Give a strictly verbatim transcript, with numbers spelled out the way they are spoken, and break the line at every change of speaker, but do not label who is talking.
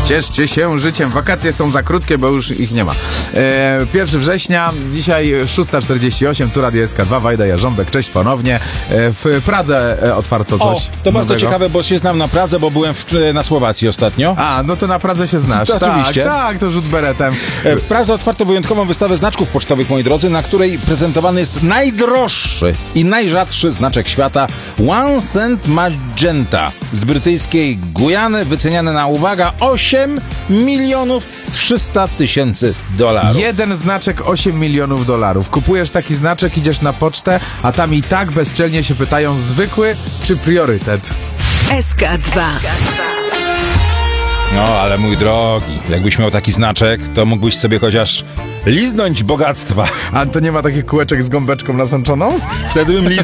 Cieszcie się życiem. Wakacje są za krótkie, bo już ich nie ma. E, pierwszego września, dzisiaj szósta czterdzieści osiem, tu Radio S K dwa, Wajda Jarząbek, cześć ponownie. E, w Pradze e, otwarto coś
O, to bardzo
nowego.
ciekawe, bo się znam na Pradze, bo byłem w, na Słowacji ostatnio.
A, no to na Pradze się znasz.
To
tak,
oczywiście.
tak, to rzut beretem.
E, W Pradze otwarto wyjątkową wystawę znaczków pocztowych, moi drodzy, na której prezentowany jest najdroższy i najrzadszy znaczek świata One Cent Magenta z brytyjskiej Gujany, wyceniany na, uwaga, osiem milionów trzysta tysięcy dolarów.
Jeden znaczek osiem milionów dolarów. Kupujesz taki znaczek, idziesz na pocztę, a tam i tak bezczelnie się pytają, zwykły czy priorytet?
S K dwa.
No, ale mój drogi, jakbyś miał taki znaczek, to mógłbyś sobie chociaż liznąć bogactwa.
A to nie ma takich kółeczek z gąbeczką nasączoną?
Wtedy bym liznął.